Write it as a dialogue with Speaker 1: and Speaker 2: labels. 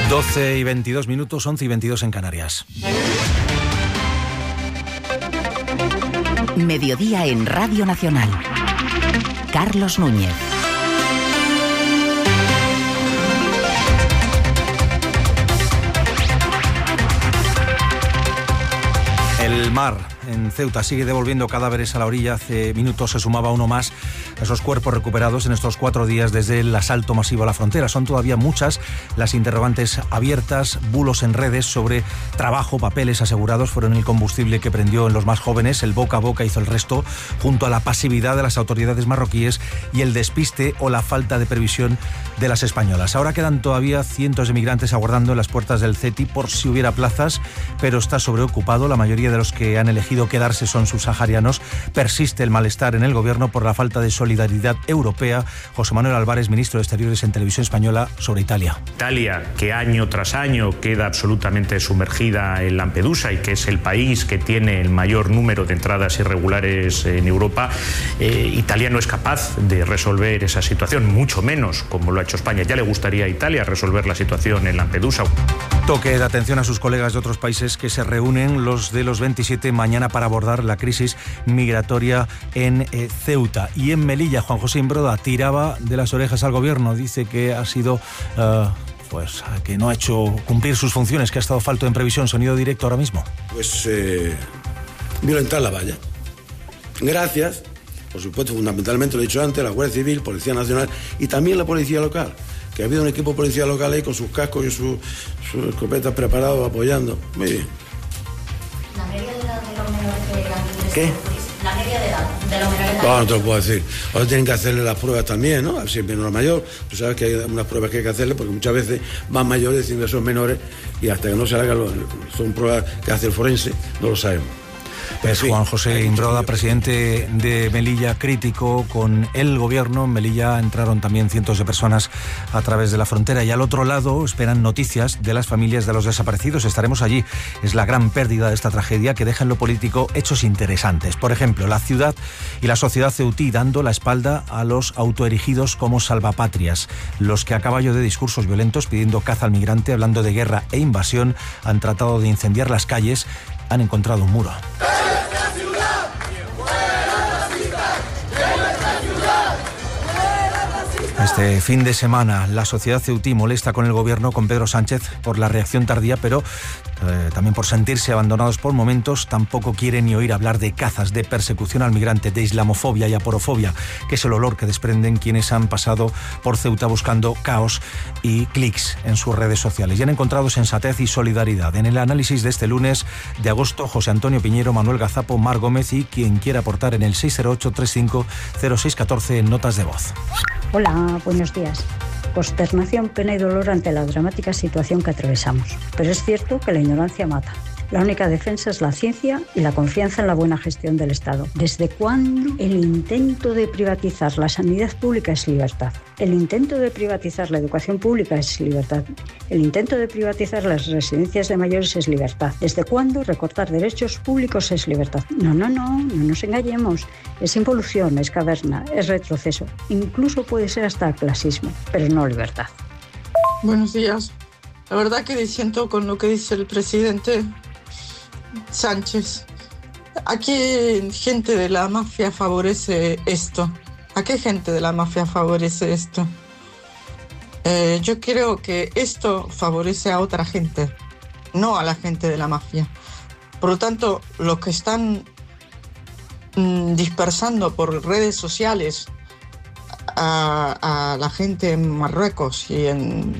Speaker 1: 12 y 22 minutos, 11 y 22 en Canarias.
Speaker 2: Mediodía en Radio Nacional. Carlos Núñez.
Speaker 1: El mar en Ceuta sigue devolviendo cadáveres a la orilla. Hace minutos se sumaba uno más a esos cuerpos recuperados en estos 4 días desde el asalto masivo a la frontera. Son todavía muchas las interrogantes abiertas, bulos en redes sobre trabajo, papeles asegurados fueron el combustible que prendió en los más jóvenes. El boca a boca hizo el resto, junto a la pasividad de las autoridades marroquíes y el despiste o la falta de previsión de las españolas. Ahora quedan todavía cientos de migrantes aguardando en las puertas del CETI por si hubiera plazas, pero está sobreocupado. La mayoría de los que han elegido quedarse son subsaharianos. Persiste el malestar en el gobierno por la falta de solidaridad europea. José Manuel Álvarez, ministro de Exteriores en Televisión Española, sobre Italia.
Speaker 3: Italia, que año tras año queda absolutamente sumergida en Lampedusa y que es el país que tiene el mayor número de entradas irregulares en Europa, Italia no es capaz de resolver esa situación, mucho menos como lo ha hecho España. Ya le gustaría a Italia resolver la situación en Lampedusa.
Speaker 1: Toque de atención a sus colegas de otros países que se reúnen, los de los 27, mañana para abordar la crisis migratoria en Ceuta. Y en Melilla, Juan José Imbroda tiraba de las orejas al gobierno. Dice que ha sido... que no ha hecho cumplir sus funciones, que ha estado falto en previsión. Sonido directo ahora mismo.
Speaker 4: Pues violentar la valla. Gracias, por supuesto, fundamentalmente, lo he dicho antes, la Guardia Civil, Policía Nacional y también la Policía Local, que ha habido un equipo de policía local ahí con sus cascos y sus escopetas preparados, apoyando. Muy bien.
Speaker 5: La media de edad de los menores que...
Speaker 4: ¿Qué?
Speaker 5: La media de edad de los menores...
Speaker 4: No, no te lo puedo decir. Ahora tienen que hacerle las pruebas también, ¿no? Si es menor o mayor, tú sabes que hay unas pruebas que hay que hacerle porque muchas veces van mayores diciendo que son menores y hasta que no se hagan, son pruebas que hace el forense, no lo sabemos.
Speaker 1: Es Juan José Imbroda, presidente de Melilla, crítico con el gobierno. En Melilla entraron también cientos de personas a través de la frontera y al otro lado esperan noticias de las familias de los desaparecidos. Estaremos allí. Es la gran pérdida de esta tragedia que deja en lo político hechos interesantes. Por ejemplo, la ciudad y la sociedad ceutí dando la espalda a los autoerigidos como salvapatrias, los que a caballo de discursos violentos pidiendo caza al migrante, hablando de guerra e invasión, han tratado de incendiar las calles, han encontrado un muro. Este fin de semana la sociedad ceutí molesta con el gobierno, con Pedro Sánchez, por la reacción tardía, pero también por sentirse abandonados por momentos. Tampoco quieren ni oír hablar de cazas, de persecución al migrante, de islamofobia y aporofobia, que es el olor que desprenden quienes han pasado por Ceuta buscando caos y clics en sus redes sociales. Y han encontrado sensatez y solidaridad. En el análisis de este lunes de agosto, José Antonio Piñero, Manuel Gazapo, Mar Gómez y quien quiera aportar en el 608-350614 en notas de voz.
Speaker 6: Hola, buenos días. Consternación, pena y dolor ante la dramática situación que atravesamos. Pero es cierto que la ignorancia mata. La única defensa es la ciencia y la confianza en la buena gestión del Estado. ¿Desde cuándo el intento de privatizar la sanidad pública es libertad? El intento de privatizar la educación pública es libertad. El intento de privatizar las residencias de mayores es libertad. ¿Desde cuándo recortar derechos públicos es libertad? No nos engañemos. Es involución, es caverna, es retroceso. Incluso puede ser hasta clasismo, pero no libertad.
Speaker 7: Buenos días. La verdad que disiento con lo que dice el presidente Sánchez. ¿A qué gente de la mafia favorece esto? ¿A qué gente de la mafia favorece esto? Yo creo que esto favorece a otra gente, no a la gente de la mafia. Por lo tanto, los que están dispersando por redes sociales a la gente en Marruecos y en